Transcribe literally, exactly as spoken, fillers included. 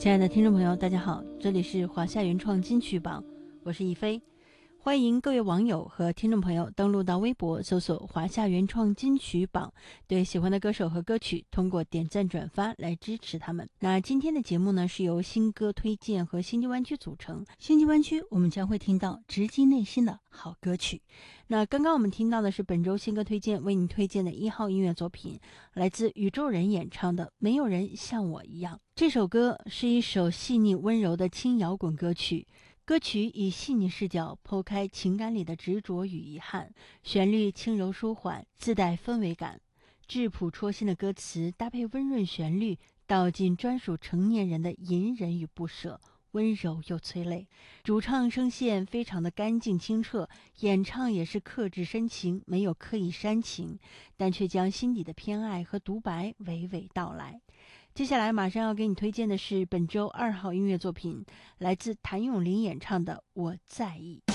亲爱的听众朋友，大家好，这里是华夏原创金曲榜，我是一飞。欢迎各位网友和听众朋友登录到微博搜索华夏原创金曲榜，对喜欢的歌手和歌曲通过点赞转发来支持他们。那今天的节目呢，是由新歌推荐和星际湾区组成。星际湾区我们将会听到直击内心的好歌曲。那刚刚我们听到的是本周新歌推荐，为你推荐的一号音乐作品，来自宇宙人演唱的《没有人像我一样》。这首歌是一首细腻温柔的轻摇滚歌曲，歌曲以细腻视角剖开情感里的执着与遗憾，旋律轻柔舒缓，自带氛围感。质朴戳心的歌词搭配温润旋律，道尽专属成年人的隐忍与不舍，温柔又催泪。主唱声线非常的干净清澈，演唱也是克制深情，没有刻意煽情，但却将心底的偏爱和独白娓娓道来。接下来马上要给你推荐的是本周二号音乐作品，来自谭咏麟演唱的《我在意》。